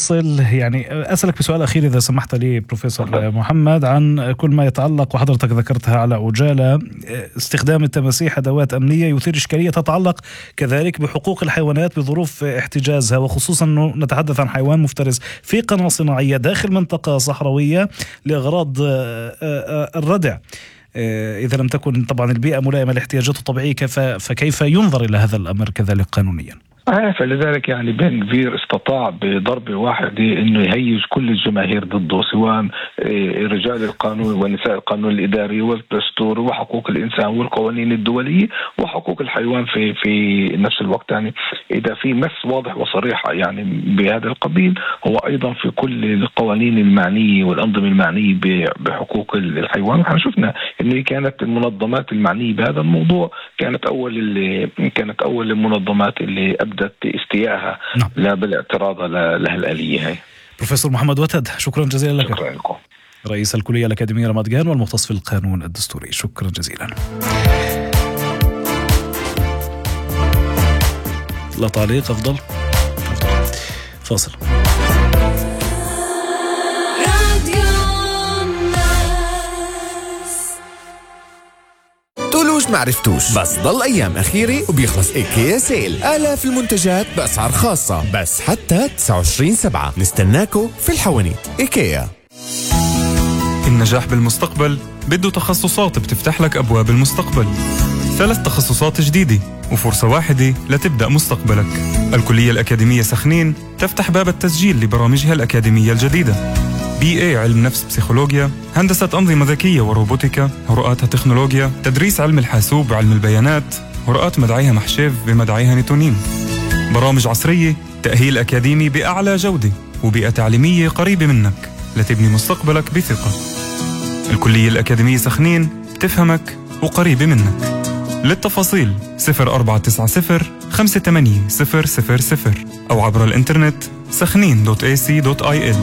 نواصل. يعني أسألك بسؤال أخير إذا سمحت لي بروفيسور محمد عن كل ما يتعلق، وحضرتك ذكرتها على عجالة، استخدام التماسيح أدوات أمنية يثير إشكالية تتعلق كذلك بحقوق الحيوانات بظروف احتجازها، وخصوصا أنه نتحدث عن حيوان مفترس في قناة صناعية داخل منطقة صحراوية لأغراض الردع. إذا لم تكن طبعا البيئة ملائمة لاحتياجاته الطبيعية، فكيف ينظر إلى هذا الأمر كذلك قانونيا؟ فلذلك يعني بن كفير استطاع بضربة واحدة انه يهيج كل الجماهير ضده، سواء رجال القانون ونساء القانون الاداري والدستور وحقوق الانسان والقوانين الدولية وحقوق الحيوان في نفس الوقت. يعني اذا في مس واضح وصريح يعني بهذا القبيل، هو ايضا في كل القوانين المعنية والانظمة المعنية بحقوق الحيوان. احنا شفنا انه كانت المنظمات المعنية بهذا الموضوع كانت اول المنظمات اللي ابدت استيائها لا بالاعتراض لها الآلية هاي. بروفيسور محمد وتد، شكرا جزيلا لك. شكرا لكم. رئيس الكلية الأكاديمية رمض جان والمختص في القانون الدستوري، شكرا جزيلا. لا تعليق، أفضل فاصل. تولوج معرفتوش، بس ضل أيام أخيرة وبيخلص إيكيا سيل. آلاف المنتجات بأسعار خاصة، بس حتى 29/7. نستناكو في الحوانيت. إيكيا. النجاح بالمستقبل بده تخصصات بتفتح لك أبواب المستقبل. 3 تخصصات جديدة وفرصة واحدة لتبدأ مستقبلك. الكلية الأكاديمية سخنين تفتح باب التسجيل لبرامجها الأكاديمية الجديدة. BA علم نفس بسيكولوجيا، هندسة أنظمة ذكية وروبوتيكا، هرؤاتها تكنولوجيا، تدريس علم الحاسوب وعلم البيانات، هرؤات مدعيها محشيف بمدعيها نيتونيم. برامج عصرية، تأهيل أكاديمي بأعلى جودة، وبيئة تعليمية قريبة منك لتبني مستقبلك بثقة. الكلية الأكاديمية سخنين بتفهمك وقريبة منك. للتفاصيل 0490 58 000 أو عبر الإنترنت سخنين.ac.il.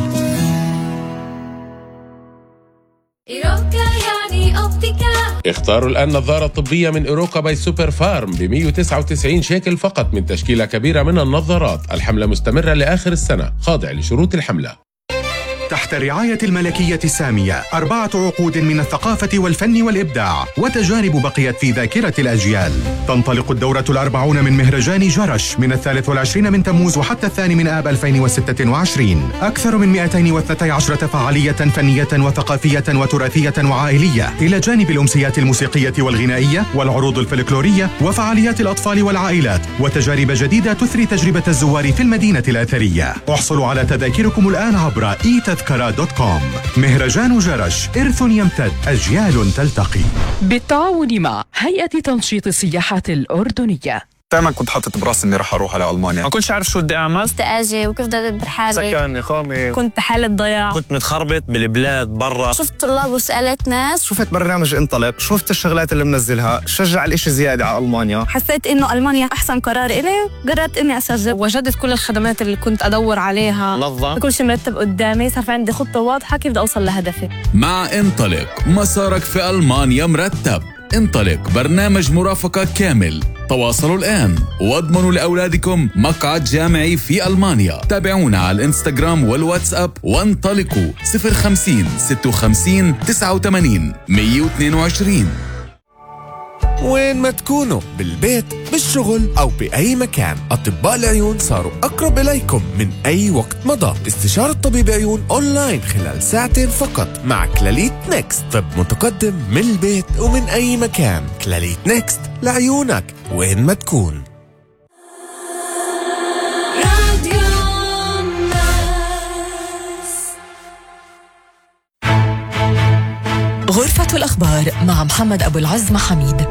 اختاروا الآن نظارة طبية من إيروكا باي سوبر فارم ب199 شيكل فقط من تشكيلة كبيرة من النظارات. الحملة مستمرة لآخر السنة، خاضع لشروط الحملة. تحت رعاية الملكية السامية 4 عقود من الثقافة والفن والإبداع وتجارب بقيت في ذاكرة الأجيال. تنطلق الدورة 40 من مهرجان جرش من 23 من تموز وحتى 2 من آب 2026. أكثر من 212 فعالية فنية وثقافية وتراثية وعائلية، إلى جانب الأمسيات الموسيقية والغنائية والعروض الفلكلورية وفعاليات الأطفال والعائلات وتجارب جديدة تثري تجربة الزوار في المدينة الأثرية. احصلوا على تذاكركم الآن عبر تذكرة.com. مهرجان جرش، إرث يمتد، أجيال تلتقي. بالتعاون مع هيئة تنشيط السياحة الأردنية. دائما كنت حاطط براسي اني رح اروح على المانيا، ما كنتش عارف شو بدي اعمل. استاجي وكيف بدي ادبر حالي، سكن، اقامه، كنت بحالة ضياع، كنت متخربط بالبلاد برا. شفت طلاب وسالت ناس، شفت برنامج انطلق، شفت الشغلات اللي منزلها، شجع الاشي زياده على المانيا. حسيت انه المانيا احسن قرار الي، قررت اني اسجل. وجدت كل الخدمات اللي كنت ادور عليها، منظم، كل شيء مرتب قدامي، صار في عندي خطه واضحه كيف بدي اوصل لهدفي. مع انطلق مسارك في المانيا مرتب. انطلق برنامج مرافقة كامل. تواصلوا الآن واضمنوا لأولادكم مقعد جامعي في ألمانيا. تابعونا على الانستغرام والواتساب وانطلقوا 050 56 89 122. وين ما تكونوا، بالبيت، بالشغل أو بأي مكان، أطباء العيون صاروا أقرب إليكم من أي وقت مضى. استشارة طبيب عيون أونلاين خلال 2 ساعات فقط مع كلاليت نيكست. طب متقدم من البيت ومن أي مكان. كلاليت نيكست لعيونك وين ما تكون. غرفة الأخبار مع محمد أبو العز محميد.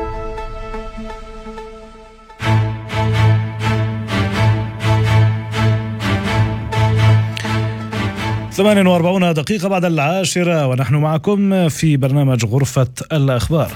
48 دقيقة بعد 10 ونحن معكم في برنامج غرفة الأخبار.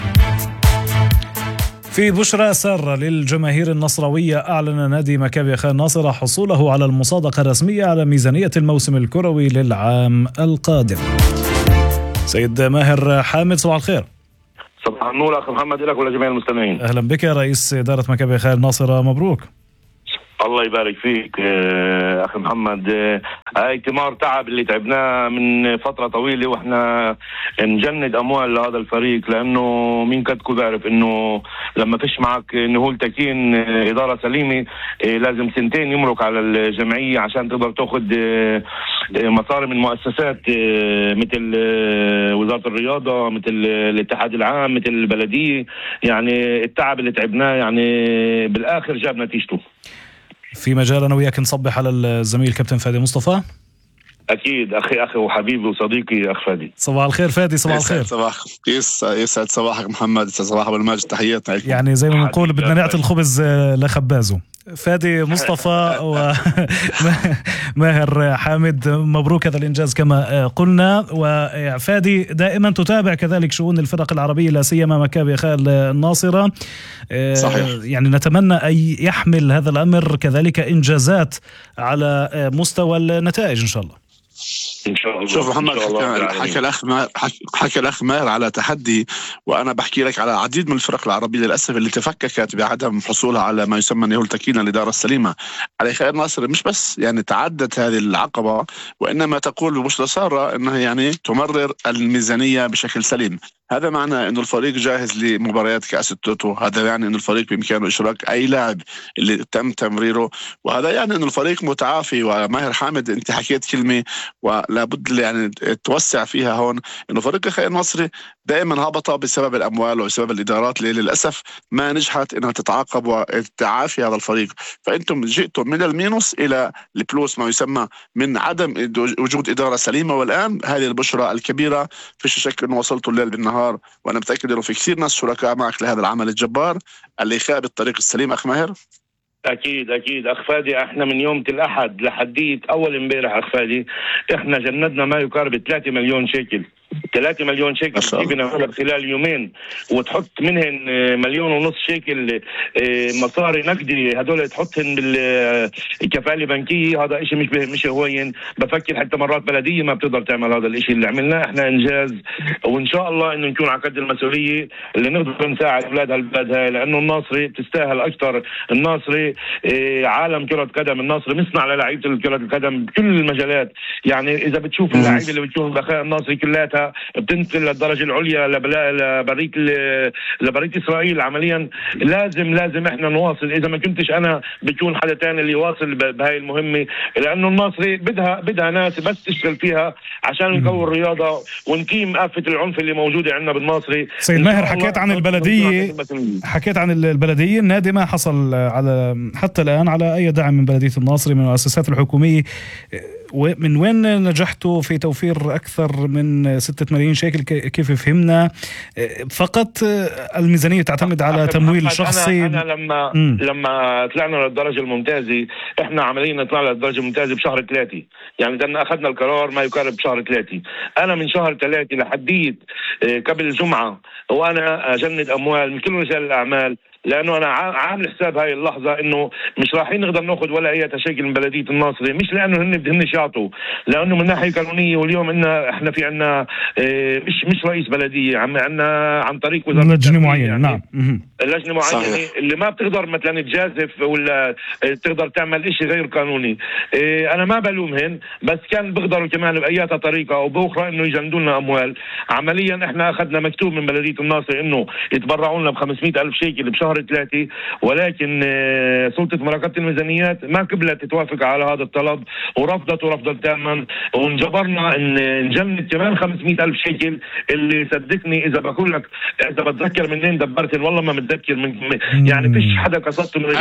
في بشرى سارة للجماهير النصراوية، أعلن نادي مكابي خان ناصرة حصوله على المصادقة الرسمية على ميزانية الموسم الكروي للعام القادم. سيد ماهر حامد، صباح الخير. صباح النور أخي محمد، لك ولجميع المستمعين. أهلا بك يا رئيس إدارة مكابي خان ناصرة، مبروك. الله يبارك فيك أخي محمد. هاي ثمار تعب اللي تعبناه من فترة طويلة، وإحنا نجند أموال لهذا الفريق، لأنه مين كدكو بعرف إنه لما فيش معك نهول تكين إدارة سليمة لازم سنتين يمرق على الجمعية عشان تقدر تأخذ مصاري من مؤسسات مثل وزارة الرياضة، مثل الاتحاد العام، مثل البلدية. يعني التعب اللي تعبناه يعني بالآخر جاب نتيجته. في مجال أنا وياك نصبح على الزميل كابتن فادي مصطفى. أكيد أخي وحبيبي وصديقي أخ فادي. صباح الخير فادي. صباح الخير. يسعد صباحك محمد. يسعد صباح أبو الماجد. تحياتنا لكم. يعني زي ما نقول بدنا نعطي الخبز لخبازه. فادي مصطفى وماهر حامد، مبروك هذا الإنجاز كما قلنا. وفادي دائما تتابع كذلك شؤون الفرق العربية لا سيما مكابي خال الناصرة. صحيح. يعني نتمنى أن يحمل هذا الأمر كذلك إنجازات على مستوى النتائج إن شاء الله. إن شاء الله. شوف محمد، حكى الأخ ماهر على تحدي، وأنا بحكي لك على عديد من الفرق العربية للأسف اللي تفككت بعدم حصولها على ما يسمى نهول تكين الإدارة السليمة. علي خير ناصر مش بس يعني تعدت هذه العقبة، وإنما تقول ببشرى سارة أنها يعني تمرر الميزانية بشكل سليم. هذا معنى أنه الفريق جاهز لمباريات كأس التوتو. هذا يعني أنه الفريق بإمكانه إشراك أي لاعب اللي تم تمريره، وهذا يعني أنه الفريق متعافي. وماهر حامد أنت حكيت كلمة ولابد يعني توسع فيها هون، أنه فريق الخير المصري دائما هبط بسبب الأموال وبسبب الإدارات اللي للأسف ما نجحت أنها تتعاقب وتعافي هذا الفريق. فأنتم جئتم من المينوس إلى البلوس، ما يسمى من عدم وجود إدارة سليمة، والآن هذه البشرة الكبيرة. فيش شك أنه وصلتوا الليل بالنهار، وأنا متأكد أنه في كثير ناس شركاء معك لهذا العمل الجبار اللي يخاء بالطريق السليم. أخ ماهر. أكيد أخ فادي، إحنا من يوم الأحد لحديت أول امبارح أخ فادي إحنا جندنا ما يقارب 3 مليون شيكل. 3 مليون شيكل تجيبنا خلال يومين، وتحط منهن 1.5 مليون شيكل مصاري نقدي، هدول تحطهن بالكفالة بنكية. هذا إشي مش هوين. بفكر حتى مرات بلدية ما بتقدر تعمل هذا الإشي اللي عملناه. إحنا إنجاز، وإن شاء الله إنه نكون على قد المسؤولية اللي نقدر نساعد أولاد هالبلد هاي، لأنه الناصري بتستاهل أكثر. الناصري عالم كرة قدم، الناصري مصنع للاعيبة كرة القدم بكل المجالات. يعني إذا بتشوف اللاعبين اللي بتشوف بخاء الناصري كلها بتنتقل للدرجة العليا لبرية إسرائيل. عمليا لازم احنا نواصل. إذا ما كنتش أنا بتكون حدا تاني اللي يواصل بهاي المهمة، لأنه الناصري بدها ناس بس تشتغل فيها عشان نكون الرياضة ونقيم آفة العنف اللي موجودة عندنا بالناصري. سيد ماهر، حكيت عن البلدية النادي ما حصل على حتى الآن على أي دعم من بلدية الناصري من المؤسسات الحكومية. من وين نجحتوا في توفير أكثر من 6 ملايين شيكل؟ كيف فهمنا فقط الميزانية تعتمد على تمويل شخصي؟ أنا لما طلعنا للدرجة الممتازة، إحنا عمليا طلعنا للدرجة الممتازة بشهر 3. يعني ده أخذنا القرار ما يقارب بشهر 3. أنا من شهر 3 لحديت قبل الجمعة وأنا أجند أموال من كل رجال الأعمال، لأنه أنا عامل حساب هاي اللحظة إنه مش رايحين نقدر نأخذ ولا أي تشكيل من بلدية الناصري، مش لأنه هن يعطوا، لأنه من ناحية قانونية. واليوم إحنا في عنا مش رئيس بلدية، عنا عن طريق وزارة لجنة معينة. يعني نعم، اللجنة معينة اللي ما بتقدر مثلا تجازف ولا تقدر تعمل إشي غير قانوني. أنا ما بلومهن، بس كان بقدروا كمان بأي طريقة أو بأخرى إنه يجندوا لنا أموال. عمليا إحنا أخذنا مكتوب من بلدية الناصري إنه يتبرعوا لنا ب500,000 شيكل بشهر 3، ولكن سلطة مراقبة الميزانيات ما قبلت تتوافق على هذا الطلب ورفضت تماما، ونجبرنا ان نجند كمان 500,000 شيكل اللي صدقني اذا بقول لك اذا بتذكر منين دبرت، والله ما متذكر يعني فيش حدا قصدته من رجال.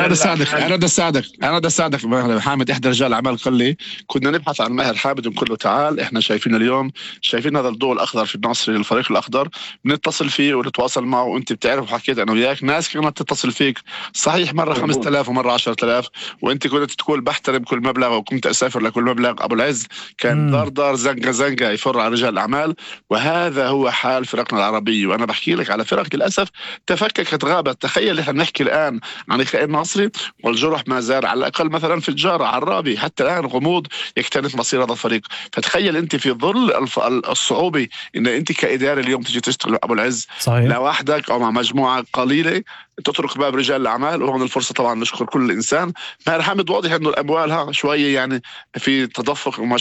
انا بدي اساعدك ماهر حامد. احدى رجال الاعمال قال لي كنا نبحث عن ماهر حامد ونقول له تعال، احنا شايفين اليوم هذا الضوء الاخضر في الناصري للفريق الاخضر، بنتصل فيه ونتواصل معه. وانت بتعرف حكيت انا وياك ناس كانت تتصل فيك صحيح مرة 5,000 ومرة 10,000، وانت كنت تقول بحترم كل مبلغ وكنت اسافر لكل مبلغ. ابو العز كان دار زنقة يفر على رجال الاعمال، وهذا هو حال فرقنا العربية. وانا بحكي لك على فرق للاسف تفككت غابت. تخيل احنا بنحكي الان عن الخير الناصري والجرح ما زال، على الاقل مثلا في الجارة عرابي حتى الان غموض يكتنف مصير هذا الفريق. فتخيل انت في ظل الصعوبة ان انت كاداري اليوم تجي تشتغل ابو العز لوحدك او مع مجموعة قليلة، تطرق باب رجال الاعمال. وهون الفرصه طبعا نشكر كل انسان. ماهر حامد واضح انه الاموال شويه يعني في تدفق وما